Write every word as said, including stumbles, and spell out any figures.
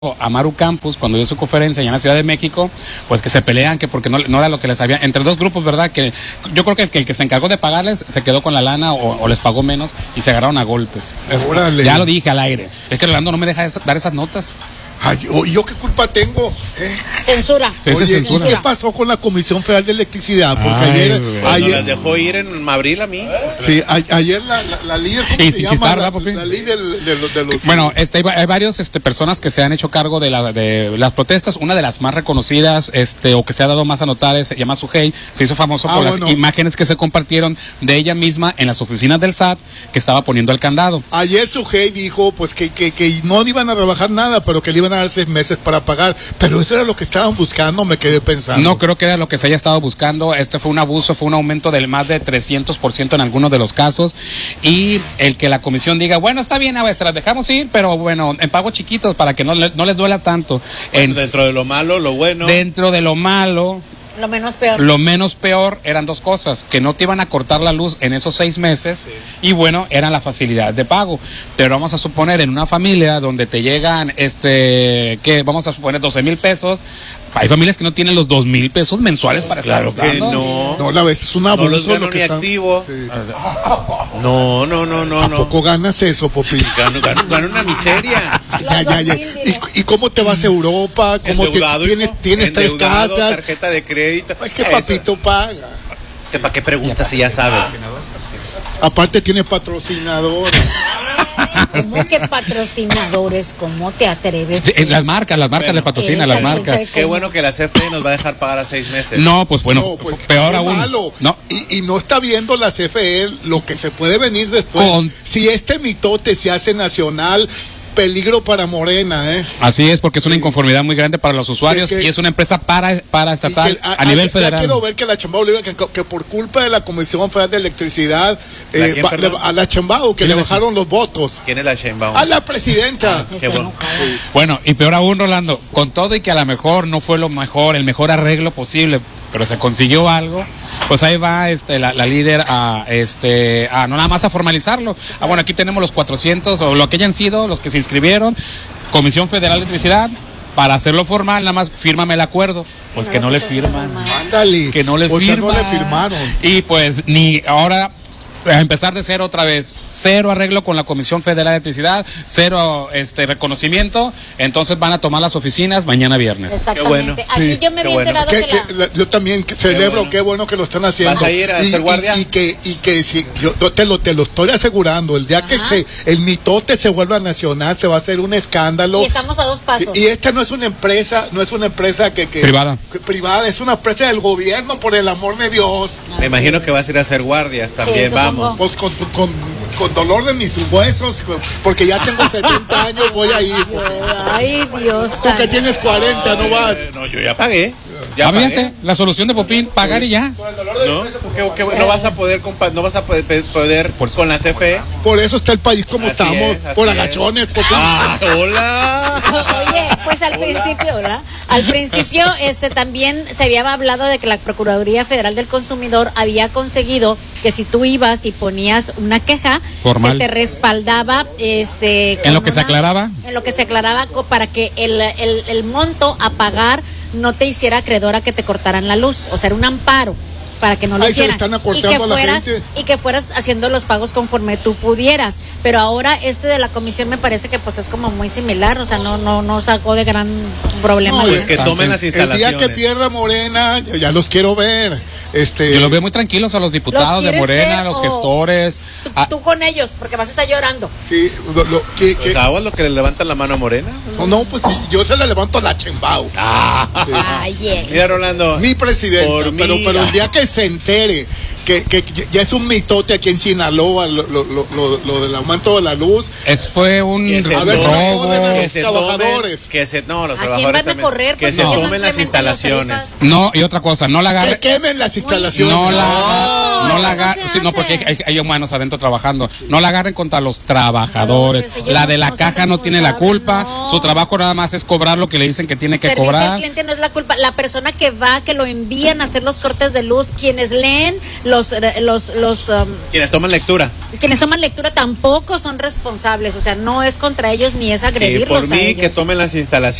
a Maru Campos cuando dio su conferencia allá en la Ciudad de México, pues que se pelean, que porque no, no era lo que les había, entre dos grupos, ¿verdad? Que yo creo que el que, el que se encargó de pagarles se quedó con la lana o, o les pagó menos y se agarraron a golpes. Es, ya lo dije al aire. Es que Rolando no me deja dar esas notas. Ay, ¿yo qué culpa tengo? ¿Eh? Censura. Sí, Oye, censura. ¿Y qué pasó con la Comisión Federal de Electricidad? Porque Ay, ayer... Pues ayer no las dejó ir en abril a mí. Sí, a, ayer la, la, la líder... ¿Cómo y se sin llama? chistar, la, ¿verdad, la líder de, de, de los... Bueno, este, hay, hay varios este, personas que se han hecho cargo de, la, de las protestas. Una de las más reconocidas, este, o que se ha dado más a notar, se llama Sujei. Se hizo famoso ah, por bueno. las imágenes que se compartieron de ella misma en las oficinas del S A T, que estaba poniendo el candado. Ayer Sujei dijo, pues, que, que, que no iban a rebajar nada, pero que le iban a dar seis meses para para pagar, pero eso era lo que estaban buscando, me quedé pensando. No creo que era lo que se haya estado buscando. Este fue un abuso, fue un aumento del más de trescientos por ciento en algunos de los casos, y el que la comisión diga, bueno, está bien, a ver, se las dejamos ir, pero bueno, en pagos chiquitos para que no, le, no les duela tanto. Bueno, en, dentro de lo malo, lo bueno. Dentro de lo malo... Lo menos peor. Lo menos peor eran dos cosas, que no te iban a cortar la luz en esos seis meses, sí. Y bueno, eran la facilidad de pago. Pero vamos a suponer en una familia donde te llegan, este, que vamos a suponer doce mil pesos, hay familias que no tienen los dos mil pesos mensuales para claro estar que no. No, la vez es un abuso. No los gano lo que ni están... activo. Sí. No, no, no, no. ¿A no. poco ganas eso, Popín? Gano, gano, gano una miseria. Ya, ya, ya. ¿Y, ¿Y cómo te vas a Europa? ¿Cómo te, tienes tienes tres casas? Tarjeta de crédito. Es que papito paga. ¿Para qué preguntas si ya sabes? Aparte tiene patrocinadores. ¿Cómo que patrocinadores? ¿Cómo te atreves? Sí, las marcas, las marcas bueno, le patrocinan, las marcas. Qué bueno que la C F E nos va a dejar pagar a seis meses. No, pues bueno, no, pues, peor aún. Malo. No. Y, y no está viendo la C F E lo que se puede venir después. Con... Si este mitote se hace nacional, peligro para Morena, ¿eh? Así es, porque es una sí. inconformidad muy grande para los usuarios que, que, y es una empresa para, para estatal que, a, a nivel a, federal. Ya quiero ver que la Chambao le diga que, que por culpa de la Comisión Federal de Electricidad, eh, quién, va, le, a la Chambao, que le bajaron los votos. ¿Quién es la Chambao? A la presidenta. Ah, qué bueno. Sí. Bueno, y peor aún, Rolando, con todo y que a lo mejor no fue lo mejor, el mejor arreglo posible, pero se consiguió algo, pues ahí va este la, la líder a este a no nada más a formalizarlo. Ah, bueno, aquí tenemos los cuatrocientos o lo que hayan sido los que se inscribieron, Comisión Federal de Electricidad, para hacerlo formal, nada más fírmame el acuerdo. Pues que no le firman. Ándale. Que no le o firman. sea, no le firmaron. Y pues ni ahora a empezar de cero otra vez, cero arreglo con la Comisión Federal de Electricidad, cero este reconocimiento, entonces van a tomar las oficinas mañana viernes. Exactamente. Qué bueno. Aquí sí. yo me había bueno. enterado que, que, que la... la... Yo también celebro, qué bueno. qué bueno que lo están haciendo. ¿Vas a ir a y, ser guardia? Y, y que, y que si, yo, yo te, lo, te lo estoy asegurando, el día Ajá. que se, el mitote se vuelva nacional, se va a hacer un escándalo. Y estamos a dos pasos. Sí, y esta no es una empresa, no es una empresa que... que privada. Que, privada, es una empresa del gobierno, por el amor de Dios. Me imagino que vas a ir a hacer guardias también, sí, vamos. Pues con, con, con dolor de mis huesos, porque ya tengo setenta años, voy a ir. Porque, Ay, Dios. Porque tienes cuarenta, no vas. Eh, no, yo ya pagué. Ya ah, fíjate, la solución de Popín, pagar y ya. No, porque, porque no vas a poder compa- no vas a poder, poder por, con la C F E. Por eso está el país como Así estamos, es, por es. agachones, Popín. Ah, hola. Oye, pues al Hola. principio, ¿verdad? Al principio, este, también se había hablado de que la Procuraduría Federal del Consumidor había conseguido que si tú ibas y ponías una queja, formal, se te respaldaba, este, en lo que una, se aclaraba, en lo que se aclaraba para que el, el, el monto a pagar no te hiciera acreedora que te cortaran la luz, o sea, era un amparo para que no lo Ay, hicieran están y que a la fueras gente. y que fueras haciendo los pagos conforme tú pudieras, pero ahora este de la comisión me parece que pues es como muy similar, o sea, no no no sacó de gran problema. No, pues que tomen las instalaciones. El día que pierda Morena, yo ya los quiero ver. Este, yo los veo muy tranquilos a los diputados de Morena, a los gestores. Tú, a... tú con ellos, porque vas a estar llorando. Sí, lo, lo, que, que... ¿Sabes lo que le levantan la mano a Morena? No, no, pues sí, yo se le levanto a la Chambao. Ah, sí. Ay, yeah. Mira, Rolando. Mi presidenta, pero, mí... pero el día que se entere que, que ya es un mitote aquí en Sinaloa, lo, lo, lo, lo, lo del aumento de la luz. Es fue un a ver, robo. Que se trabajadores. Tomen, que se, no, los ¿A trabajadores quién van a correr? que Pues se no. tomen las instalaciones. No, y otra cosa, no la agarre. Que quemen las instalaciones. No la, no, la agarren, ¿Cómo se sí, no, hace? porque hay, hay humanos adentro trabajando. No la agarren contra los trabajadores. No, porque la ellos de la no son caja no tiene la culpa. responsables, no. Su trabajo nada más es cobrar lo que le dicen que tiene que Servicio cobrar. al cliente no es la culpa. La persona que va, que lo envían a hacer los cortes de luz, quienes leen los, los, los, um, Quienes toman lectura. quienes toman lectura tampoco son responsables. O sea, no es contra ellos ni es Sí, agredirlos por a mí ellos. que tomen las instalaciones.